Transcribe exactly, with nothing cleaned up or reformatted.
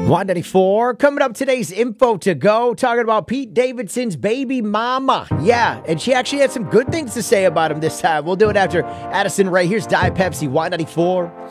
one ninety-four, coming up today's info to go, talking about Pete Davidson's baby mama. Yeah, and she actually had some good things to say about him this time. We'll do it after Addison Rae. Here's Diet Pepsi, one ninety-four.